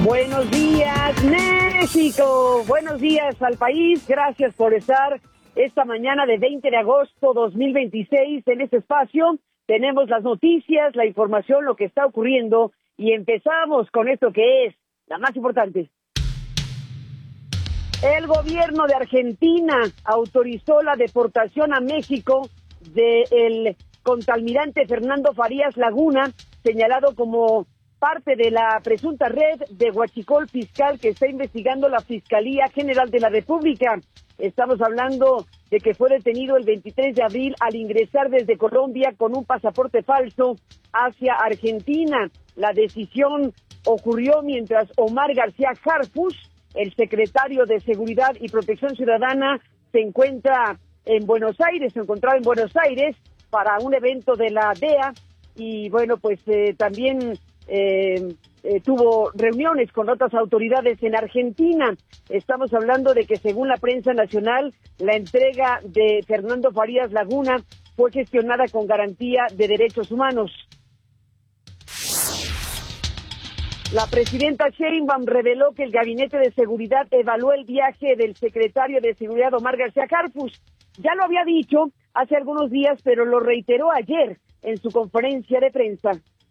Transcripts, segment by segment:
Buenos días, México. Buenos días al país. Gracias por estar esta mañana de 20 de agosto 2026 en este espacio. Tenemos las noticias, la información, lo que está ocurriendo y empezamos con esto que es la más importante. El gobierno de Argentina autorizó la deportación a México del contraalmirante Fernando Farías Laguna, señalado como parte de la presunta red de huachicol fiscal que está investigando la Fiscalía General de la República. Estamos hablando de que fue detenido el 23 de abril al ingresar desde Colombia con un pasaporte falso hacia Argentina. La decisión ocurrió mientras Omar García Harfuch, el secretario de Seguridad y Protección Ciudadana, se encontraba en Buenos Aires para un evento de la DEA y bueno, pues también tuvo reuniones con otras autoridades en Argentina. Estamos hablando de que según la prensa nacional, la entrega de Fernando Farías Laguna fue gestionada con garantía de derechos humanos. La presidenta Sheinbaum reveló que el Gabinete de Seguridad evaluó el viaje del secretario de Seguridad Omar García Harfuch. Ya lo había dicho hace algunos días, pero lo reiteró ayer en su conferencia de prensa.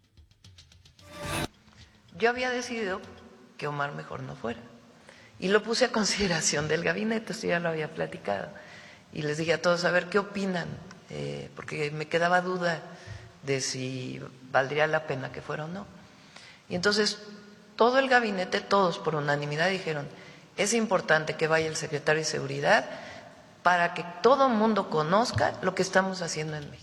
Yo había decidido que Omar mejor no fuera y lo puse a consideración del gabinete, esto ya lo había platicado, y les dije a todos, a ver qué opinan, porque me quedaba duda de si valdría la pena que fuera o no. Y entonces todo el gabinete, todos por unanimidad dijeron, es importante que vaya el secretario de Seguridad para que todo el mundo conozca lo que estamos haciendo en México.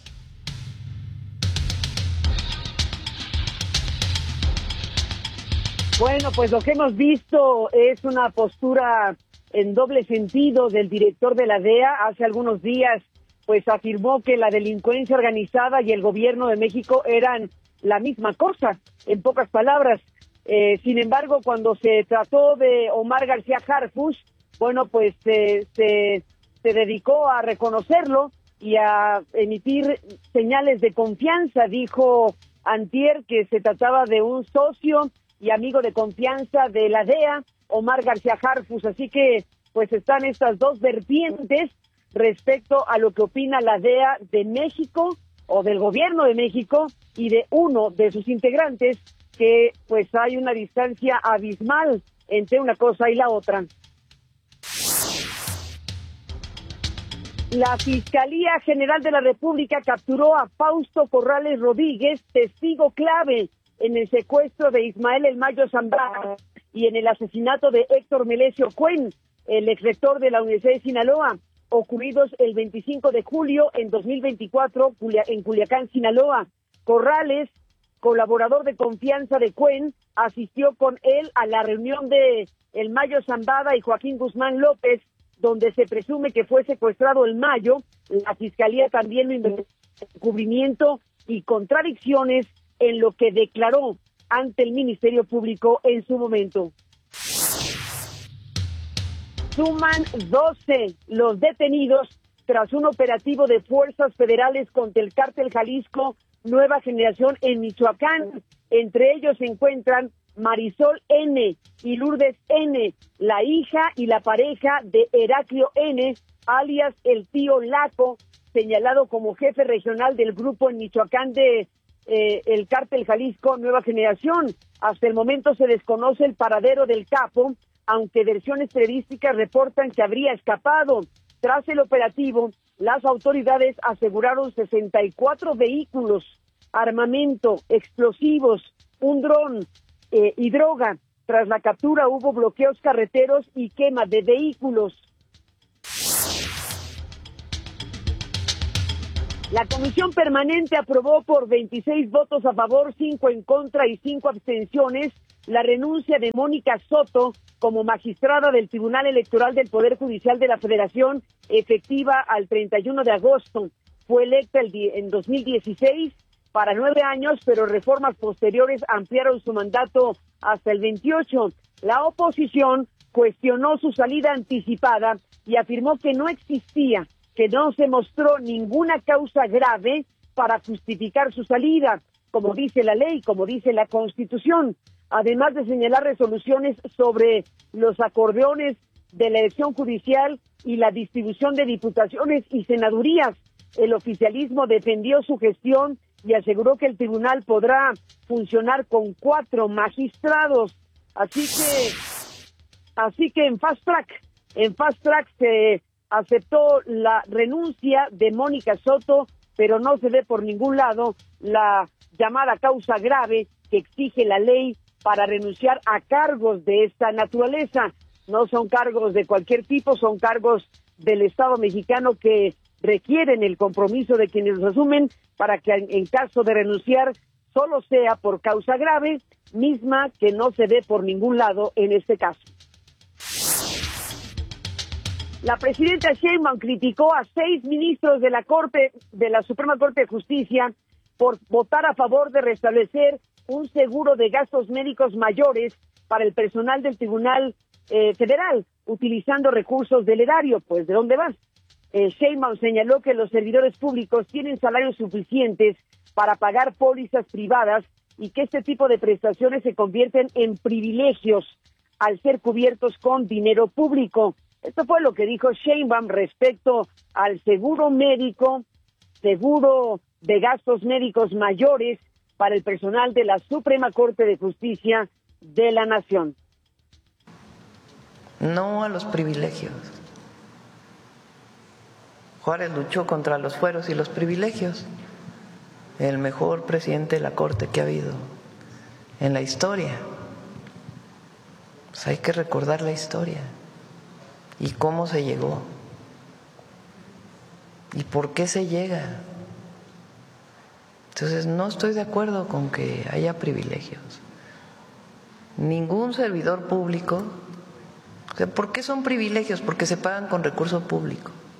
Bueno, pues lo que hemos visto es una postura en doble sentido del director de la DEA. Hace algunos días, pues afirmó que la delincuencia organizada y el gobierno de México eran la misma cosa, en pocas palabras. Sin embargo, cuando se trató de Omar García Harfuch, bueno, pues se dedicó a reconocerlo y a emitir señales de confianza. Dijo antier que se trataba de un socio y amigo de confianza de la DEA, Omar García Harfuch. Así que, pues están estas dos vertientes respecto a lo que opina la DEA de México o del gobierno de México y de uno de sus integrantes, que pues hay una distancia abismal entre una cosa y la otra. La Fiscalía General de la República capturó a Fausto Corrales Rodríguez, testigo clave en el secuestro de Ismael El Mayo Zambada y en el asesinato de Héctor Melesio Cuen, el exrector de la Universidad de Sinaloa, ocurridos el 25 de julio en 2024 en Culiacán, Sinaloa. Corrales, colaborador de confianza de Cuen, asistió con él a la reunión de El Mayo Zambada y Joaquín Guzmán López, donde se presume que fue secuestrado El Mayo. La Fiscalía también lo investigó en encubrimiento y contradicciones en lo que declaró ante el Ministerio Público en su momento. Suman 12 los detenidos tras un operativo de fuerzas federales contra el cártel Jalisco Nueva Generación en Michoacán. Entre ellos se encuentran Marisol N. y Lourdes N., la hija y la pareja de Heraclio N., alias el tío Laco, señalado como jefe regional del grupo en Michoacán de el cártel Jalisco Nueva Generación. Hasta el momento se desconoce el paradero del capo, aunque versiones periodísticas reportan que habría escapado. Tras el operativo, las autoridades aseguraron 64 vehículos, armamento, explosivos, un dron y droga. Tras la captura hubo bloqueos carreteros y quema de vehículos. La Comisión Permanente aprobó por 26 votos a favor, 5 en contra y 5 abstenciones la renuncia de Mónica Soto como magistrada del Tribunal Electoral del Poder Judicial de la Federación, efectiva al 31 de agosto. Fue electa en 2016 para 9 años, pero reformas posteriores ampliaron su mandato hasta el 28. La oposición cuestionó su salida anticipada y afirmó que no existía, que no se mostró ninguna causa grave para justificar su salida, como dice la ley, como dice la Constitución. además de señalar resoluciones sobre los acordeones de la elección judicial y la distribución de diputaciones y senadurías. El oficialismo defendió su gestión y aseguró que el tribunal podrá funcionar con 4 magistrados. Así que en fast track se aceptó la renuncia de Mónica Soto, pero no se ve por ningún lado la llamada causa grave que exige la ley para renunciar a cargos de esta naturaleza. No son cargos de cualquier tipo, son cargos del Estado mexicano que requieren el compromiso de quienes los asumen para que en caso de renunciar solo sea por causa grave, misma que no se ve por ningún lado en este caso. La presidenta Sheinbaum criticó a 6 ministros de la Suprema Corte de Justicia por votar a favor de restablecer un seguro de gastos médicos mayores para el personal del Tribunal Federal, utilizando recursos del erario. Pues, ¿de dónde vas? Sheinbaum señaló que los servidores públicos tienen salarios suficientes para pagar pólizas privadas y que este tipo de prestaciones se convierten en privilegios al ser cubiertos con dinero público. Esto fue lo que dijo Sheinbaum respecto al seguro médico, seguro de gastos médicos mayores para el personal de la Suprema Corte de Justicia de la Nación. No a los privilegios. Juárez luchó contra los fueros y los privilegios. El mejor presidente de la Corte que ha habido en la historia. Pues hay que recordar la historia y cómo se llegó y por qué se llega. Entonces no estoy de acuerdo con que haya privilegios. Ningún servidor público. O sea, ¿por qué son privilegios? Porque se pagan con recurso público.